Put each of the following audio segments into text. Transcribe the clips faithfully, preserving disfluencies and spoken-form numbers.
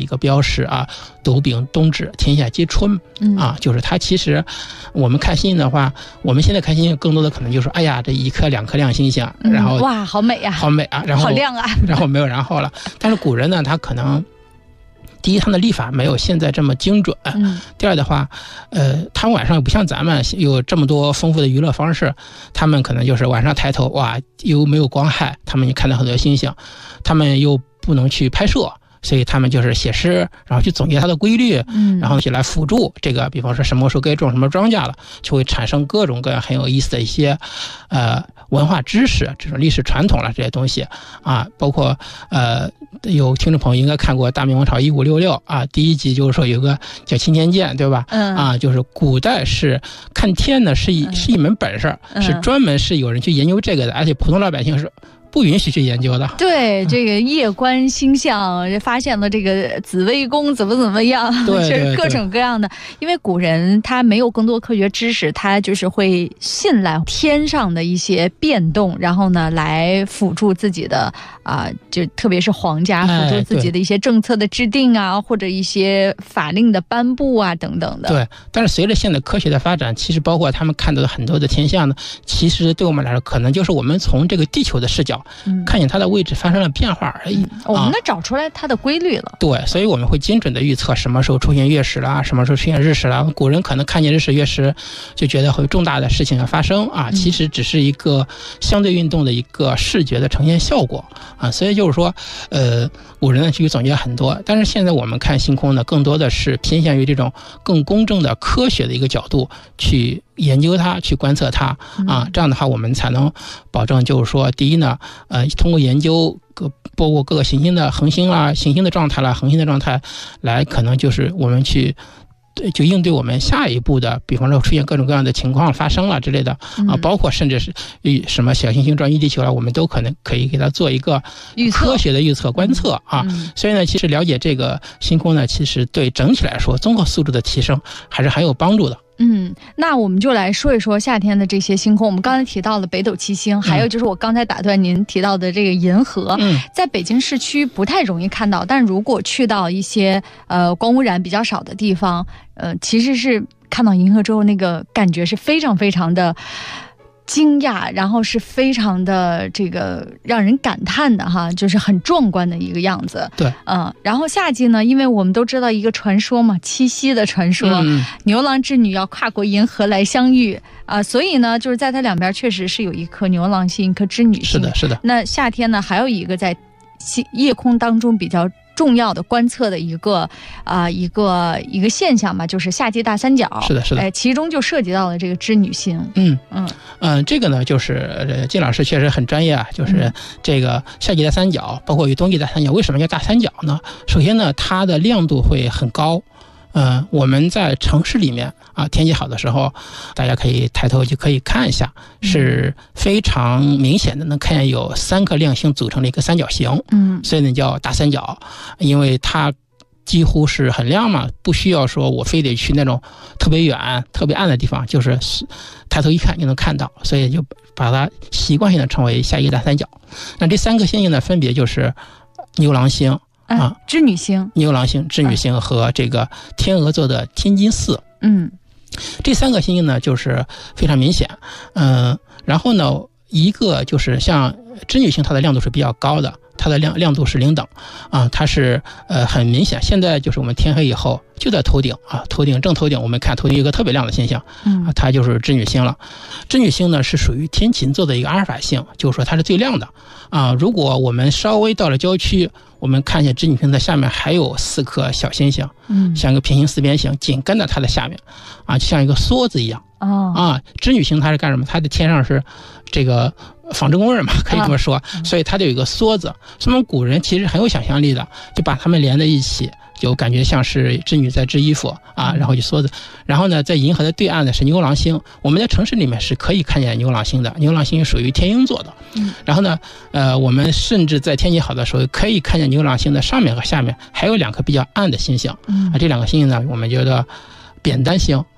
一个标识啊，斗柄冬至，天下皆春啊，就是它其实我们看星星的话，我们现在看星星更多的可能就是哎呀这一颗两颗亮星星，然后、 嗯、哇好美啊， 好美啊，然后好亮啊， 然后没有然后了。但是古人呢，他可能第一，他的历法没有现在这么精准；嗯、第二的话，呃，他们晚上不像咱们有这么多丰富的娱乐方式，他们可能就是晚上抬头，哇，又没有光害，他们就看到很多星星，他们又不能去拍摄。所以他们就是写诗，然后去总结它的规律，嗯，然后去来辅助这个，比方说什么时候该种什么庄稼了，就会产生各种各样很有意思的一些，呃，文化知识，这种历史传统了这些东西啊，包括呃，有听众朋友应该看过《大明王朝一五六六》啊，第一集就是说有个叫钦天监，对吧？嗯，啊，就是古代是看天呢是一是一门本事，嗯、是专门是有人去研究这个的，而且普通老百姓是不允许去研究的。 对，这个夜观星象，发现了这个紫微宫怎么怎么样， 对对对， 就是各种各样的。因为古人他没有更多科学知识，他就是会信赖天上的一些变动，然后呢来辅助自己的啊、呃，就特别是皇家辅助自己的一些政策的制定啊，或者一些法令的颁布啊等等的。 对，但是随着现在科学的发展，其实包括他们看到的很多的天象呢，其实对我们来说，可能就是我们从这个地球的视角。嗯、看见它的位置发生了变化而已、嗯、 我们能找出来它的规律了、啊、 对，所以我们会精准的预测什么时候出现月食啦，什么时候出现日食啦。古人可能看见日食月食就觉得会有重大的事情要发生啊，其实只是一个相对运动的一个视觉的呈现效果啊。所以就是说呃，古人呢去总结很多，但是现在我们看星空呢更多的是偏向于这种更公正的科学的一个角度去研究它，去观测它啊，这样的话我们才能保证就是说第一呢呃，通过研究各包括各个行星的恒星啦、行星的状态啦、恒星的状态来，可能就是我们去就应对我们下一步的，比方说出现各种各样的情况发生了之类的啊，包括甚至是什么小行星转移地球了，我们都可能可以给它做一个科学的预测观测啊。所以呢，其实了解这个星空呢，其实对整体来说综合素质的提升还是很有帮助的。 嗯，那我们就来说一说夏天的这些星空。我们刚才提到了北斗七星，还有就是我刚才打断您提到的这个银河，嗯、在北京市区不太容易看到，但如果去到一些呃光污染比较少的地方，呃，其实是看到银河之后，那个感觉是非常非常的惊讶，然后是非常的这个让人感叹的哈，就是很壮观的一个样子。 对， 嗯，然后夏季呢，因为我们都知道一个传说嘛，七夕的传说，嗯、牛郎织女要跨过银河来相遇啊、呃，所以呢，就是在它两边确实是有一颗牛郎星，一颗织女星。 是的，是的。 那夏天呢，还有一个在夜空当中比较重要的观测的一个啊、呃、一个一个现象嘛，就是夏季大三角。 是的，是的。 哎，其中就涉及到了这个织女星。 嗯嗯嗯、呃，这个呢，就是金老师确实很专业啊，就是这个夏季大三角，包括与冬季大三角，为什么叫大三角呢？首先呢，它的亮度会很高。嗯、呃，我们在城市里面啊，天气好的时候，大家可以抬头就可以看一下，是非常明显的能看见有三颗亮星组成的一个三角形。嗯，所以呢叫大三角，因为它几乎是很亮嘛，不需要说我非得去那种特别远、特别暗的地方，就是抬头一看就能看到，所以就把它习惯性的称为夏季大三角。那这三颗星星呢，分别就是牛郎星。 啊，织女星、 牛郎星、织女星和这个天鹅座的天津四，嗯，这三个星星呢，就是非常明显，嗯、呃，然后呢，一个就是像织女星，它的亮度是比较高的，它的亮亮度是零等，啊，它是呃很明显。现在就是我们天黑以后，就在头顶啊，头顶正头顶，我们看头顶有一个特别亮的现象，啊，它就是织女星了。织女星呢是属于天琴座的一个阿尔法星，就是说它是最亮的啊。如果我们稍微到了郊区，我们看见织女星的下面还有四颗小星星，嗯，像一个平行四边形，紧跟在它的下面，啊，就像一个梭子一样。哦，啊，织女星它是干什么？它的天上是这个纺织工人嘛，可以这么说，啊、所以它就有一个梭子。所以我们古人其实很有想象力的，就把它们连在一起，就感觉像是织女在织衣服啊，然后就梭子。然后呢，在银河的对岸呢是牛郎星，我们在城市里面是可以看见牛郎星的，牛郎星属于天鹰座的。嗯，然后呢，呃，我们甚至在天气好的时候可以看见牛郎星的上面和下面还有两颗比较暗的星星。嗯，啊，这两个星星呢，我们觉得扁担星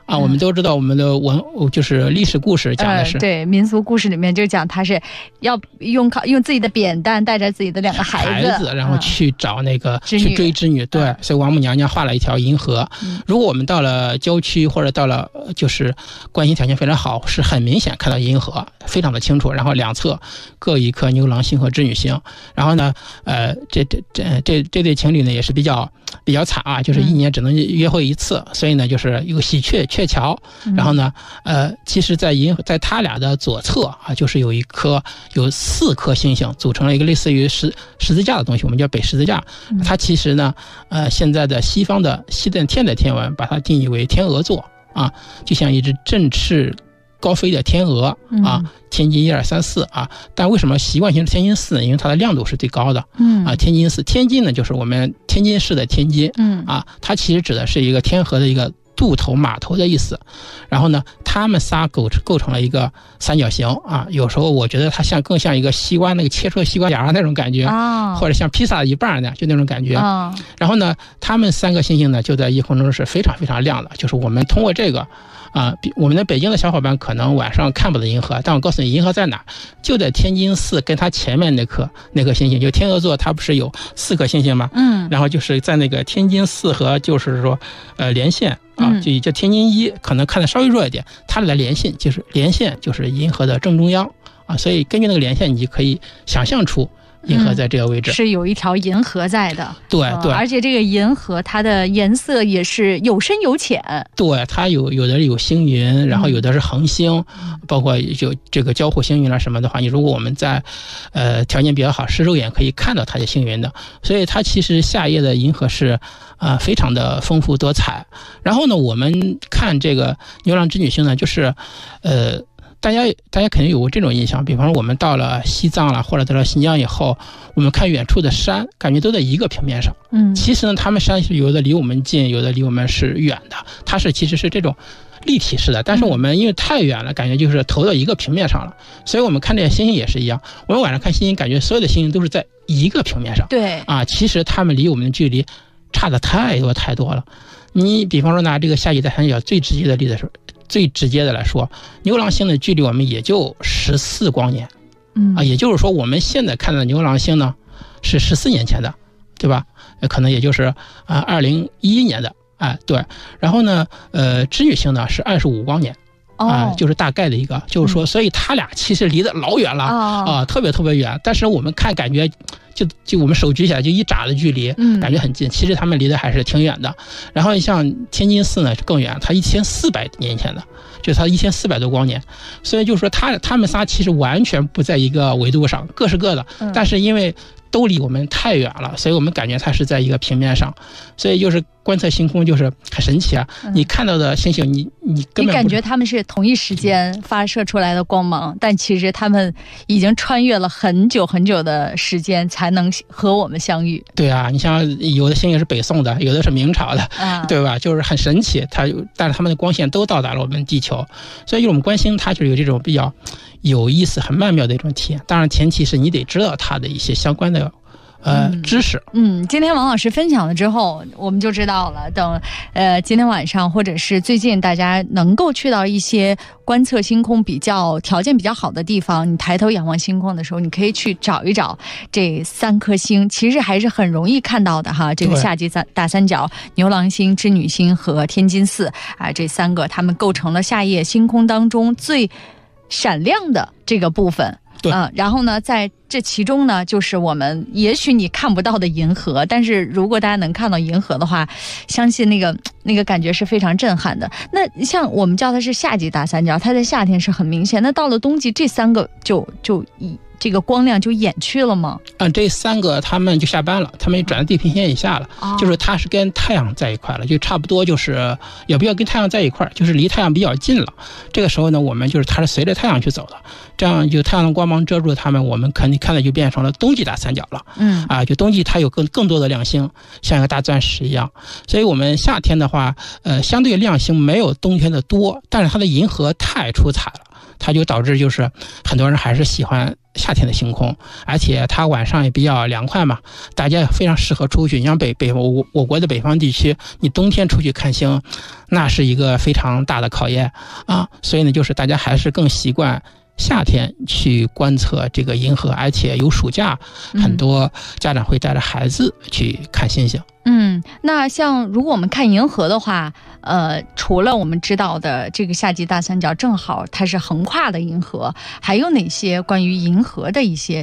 啊，我们都知道我们的文就是历史故事讲的是、 呃、对民俗故事里面就讲他是要用靠用自己的扁担带着自己的两个孩子， 孩子然后去找那个、 嗯、 去追织女，对、嗯，所以王母娘娘画了一条银河、嗯。如果我们到了郊区或者到了就是观星条件非常好，是很明显看到银河非常的清楚，然后两侧各一颗牛郎星和织女星，然后呢，呃，这这这这这对情侣呢也是比较比较惨啊，就是一年只能约会一次，嗯、所以呢就是有喜鹊鹊桥，然后呢，呃，其实在银在他俩的左侧啊，就是有一颗有四颗星星组成了一个类似于十十字架的东西，我们叫北十字架。它其实呢，呃，现在的西方的西den天的天文把它定义为天鹅座啊，就像一只振翅高飞的天鹅啊，天津一二三四啊，但为什么习惯性是天津四呢？因为它的亮度是最高的，嗯啊，天津四，天津呢就是我们天津市的天津，嗯啊，它其实指的是一个天河的一个渡头码头的意思，然后呢，他们仨构构成了一个三角形啊。有时候我觉得它像更像一个西瓜那个切出西瓜芽那种感觉啊，或者像披萨的一半呢，就那种感觉啊。然后呢，他们三个星星呢就在夜空中是非常非常亮的，就是我们通过这个。啊，我们的北京的小伙伴可能晚上看不到银河，但我告诉你，银河在哪？就在天津四跟它前面那颗那颗星星，就天鹅座，它不是有四颗星星吗？嗯，然后就是在那个天津四和就是说，呃，连线啊，就叫天津一，可能看得稍微弱一点，它俩的连线就是连线就是银河的正中央啊，所以根据那个连线，你就可以想象出。银河在这个位置、 嗯、是有一条银河在的， 对对、 呃，而且这个银河它的颜色也是有深有浅， 对，它有有的有星云，然后有的是恒星，嗯、包括就这个交互星云了什么的话，你如果我们在呃条件比较好，是肉眼可以看到它的星云的，所以它其实夏夜的银河是啊、呃、非常的丰富多彩。然后呢，我们看这个牛郎织女星呢，就是呃。大家大家肯定有过这种印象，比方说我们到了西藏了，或者到了新疆以后，我们看远处的山，感觉都在一个平面上。嗯，其实呢，他们山是有的离我们近，有的离我们是远的，它是其实是这种立体式的。但是我们因为太远了，感觉就是投到一个平面上了，所以我们看这些星星也是一样。我们晚上看星星，感觉所有的星星都是在一个平面上。 对啊，其实他们离我们的距离差的太多太多了。你比方说拿这个夏季大三角最直接的例子是。最直接的来说，牛郎星的距离我们也就十四光年，嗯啊，也就是说我们现在看到的牛郎星呢是十四年前的，对吧？可能也就是啊二零一一年的，哎对。然后呢，呃，织女星呢是二十五光年。啊、呃，就是大概的一个，就是说，所以他俩其实离得老远了啊、呃，特别特别远。但是我们看感觉就就我们手举起来就一眨的距离，嗯，感觉很近。其实他们离得还是挺远的。然后像天津四呢是更远，它一千四百年前的，就是它一千四百多光年。所以就是说他他们仨其实完全不在一个维度上，各是各的。嗯、但是因为都离我们太远了，所以我们感觉它是在一个平面上，所以就是观测星空就是很神奇啊！嗯、你看到的星星，你你根本你感觉它们是同一时间发射出来的光芒，但其实它们已经穿越了很久很久的时间才能和我们相遇。 对啊，你像有的星星是北宋的，有的是明朝的，啊、对吧？就是很神奇，它但是它们的光线都到达了我们地球，所以我们观星它就有这种比较有意思、很曼妙的一种体验。当然，前提是你得知道它的一些相关的。呃，知识。 嗯，今天王老师分享了之后，我们就知道了。等呃今天晚上或者是最近大家能够去到一些观测星空比较条件比较好的地方，你抬头仰望星空的时候，你可以去找一找这三颗星，其实还是很容易看到的哈。这个夏季大三角、牛郎星、织女星和天津四啊，这三个它们构成了夏夜星空当中最闪亮的这个部分。 对， 嗯，然后呢，在这其中呢，就是我们也许你看不到的银河，但是如果大家能看到银河的话，相信那个那个感觉是非常震撼的。那像我们叫它是夏季大三角，它在夏天是很明显，那到了冬季，这三个就就以这个光亮就掩去了吗？ 嗯，这三个他们就下班了，他们转到地平线以下了，哦、就是它是跟太阳在一块了，就差不多就是也不要跟太阳在一块，就是离太阳比较近了。这个时候呢，我们就是它是随着太阳去走的，这样就太阳的光芒遮住它们，我们肯定看的就变成了冬季大三角了。嗯，啊，就冬季它有更更多的亮星，像一个大钻石一样。所以我们夏天的话，呃，相对亮星没有冬天的多，但是它的银河太出彩了。 它就导致就是很多人还是喜欢夏天的星空，而且它晚上也比较凉快嘛，大家也非常适合出去。你像北北我我国的北方地区，你冬天出去看星，那是一个非常大的考验啊。所以呢，就是大家还是更习惯夏天去观测这个银河，而且有暑假，很多家长会带着孩子去看星星。 嗯，那像如果我们看银河的话，呃，除了我们知道的这个夏季大三角，正好它是横跨的银河，还有哪些关于银河的一些